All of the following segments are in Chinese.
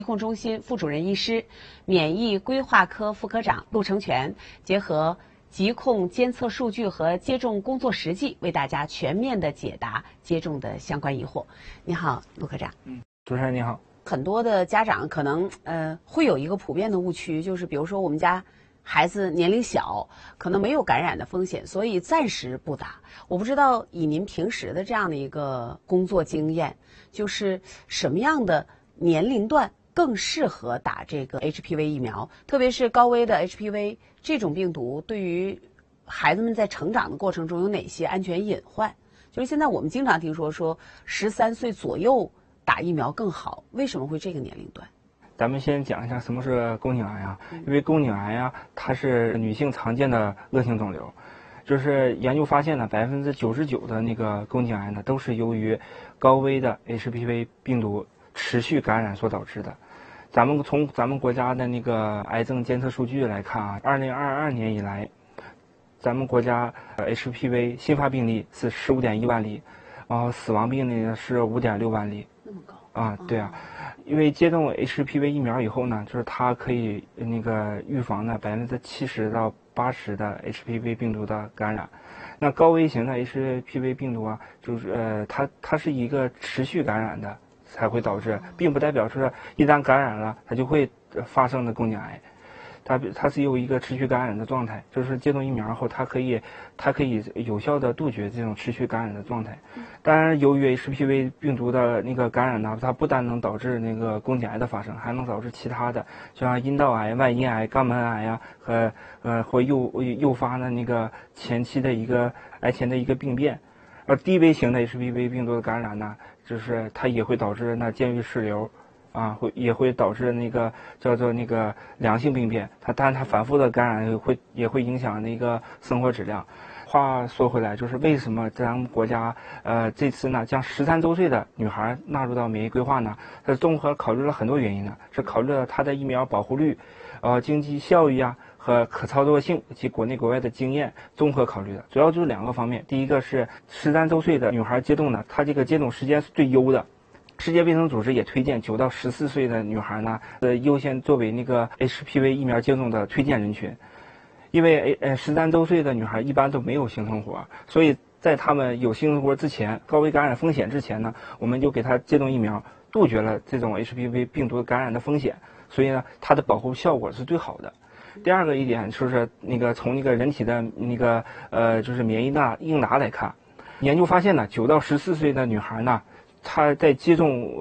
控中心副主任医师、免疫规划科副科长陆成全，结合疾控监测数据和接种工作实际，为大家全面的解答接种的相关疑惑。你好，陆科长。 主持人你好。 很多的家长可能会有一个普遍的误区，就是比如说我们家孩子年龄小，可能没有感染的风险，所以暂时不打。我不知道以您平时的这样的一个工作经验，就是什么样的年龄段更适合打这个 HPV 疫苗，特别是高危的 HPV 这种病毒，对于孩子们在成长的过程中有哪些安全隐患？就是现在我们经常听说13岁左右打疫苗更好，为什么会这个年龄段？ 咱们先讲一下什么是宫颈癌啊？因为宫颈癌啊，它是女性常见的恶性肿瘤，就是研究发现呢，99%的那个宫颈癌呢，都是由于高危的 HPV 病毒持续感染所导致的。从咱们国家的那个癌症监测数据来看啊，2022年以来，咱们国家HPV 新发病例是15.1万例，然后死亡病例呢是5.6万例。 那么高啊？对啊，因为接种 HPV 疫苗以后呢，就是它可以那个预防呢70%到80%的 HPV 病毒的感染。那高危型的 HPV 病毒啊，就是它是一个持续感染的才会导致，并不代表说一旦感染了它就会发生的宫颈癌。它是有一个持续感染的状态，就是接种疫苗后，它可以有效的杜绝这种持续感染的状态。当然，由于 HPV 病毒的那个感染呢，它不单能导致那个宫颈癌的发生，还能导致其他的，像阴道癌、外阴癌、肛门癌呀，或诱发的那个前期的一个癌前的一个病变。而低危型的 HPV 病毒的感染呢，就是它也会导致那监狱室瘤。也会导致那个叫做那个良性病变，但它反复的感染也会影响那个生活质量。话说回来，就是为什么咱们国家这次呢将13周岁的女孩纳入到免疫规划呢？它综合考虑了很多原因呢，是考虑了它的疫苗保护率、经济效益啊和可操作性及国内国外的经验综合考虑的，主要就是2个方面。第一个是13周岁的女孩接种呢，它这个接种时间是最优的。世界卫生组织也推荐9到14岁的女孩呢，优先作为那个 HPV 疫苗接种的推荐人群，因为13周岁的女孩一般都没有性生活，所以在她们有性生活之前，高危感染风险之前呢，我们就给她接种疫苗，杜绝了这种 HPV 病毒感染的风险，所以呢，它的保护效果是最好的。第二个一点就是那个从那个人体的那个就是免疫应答来看，研究发现呢，9到14岁的女孩呢，她在接种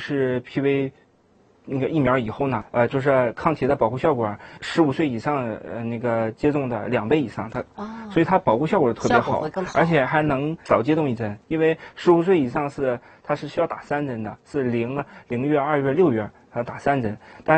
HPV 那个疫苗以后呢，就是抗体的保护效果15岁以上那个接种的2倍以上，所以它保护效果特别好，而且还能少接种1针，因为15岁以上它是需要打3针的，是0月、2月、6月打3针，但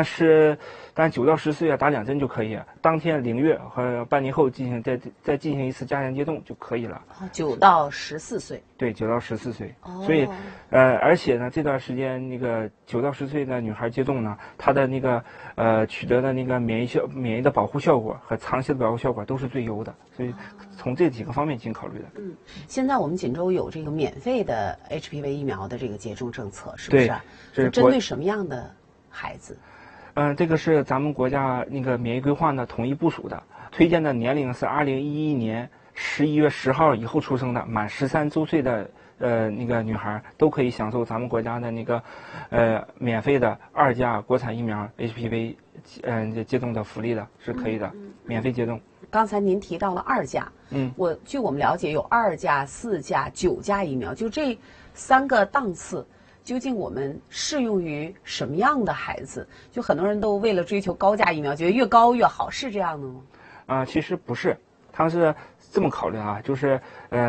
9到10岁打2针就可以，当天0月和半年后再进行一次加强接种就可以了。 9到14岁。 对，9到14岁。所以而且呢，这段时间那个9到10岁的女孩接种呢，她的那个取得的那个免疫的保护效果和长期的保护效果都是最优的，所以从这几个方面进行考虑的。 现在我们锦州有这个免费的 HPV 疫苗的这个接种政策，是不是？ 对， 是针对什么样的孩子？ 这个是咱们国家那个免疫规划呢统一部署的，推荐的年龄是2011年11月10号以后出生的，满13周岁的那个女孩都可以享受咱们国家的那个免费的2价国产疫苗 HPV 接种的福利的，是可以的，免费接种。 刚才您提到了2价，据我们了解有2价、4价、9价疫苗，就这3个档次。究竟我们适用于什么样的孩子？就很多人都为了追求高价疫苗，觉得越高越好，是这样的吗？ 其实不是，他是这么考虑啊，就是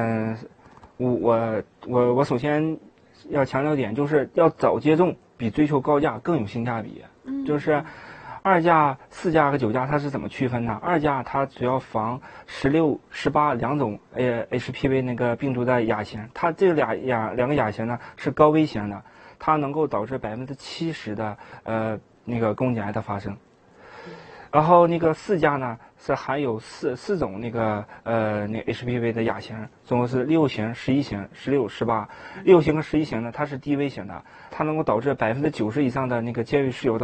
我首先要强调点，就是要早接种比追求高价更有性价比。就是2价、4价和9价它是怎么区分呢？2价它主要防16、18 2种HPV 那个病毒的亚型，它这两个亚型呢是高危型的，它能够导致70%的那个宫颈癌的发生。然后那个4价呢是含有四种那个HPV 的亚型，总共是6型、11型、16、18。6型和11型呢它是低危型的，它能够导致90%以上的那个监狱室友的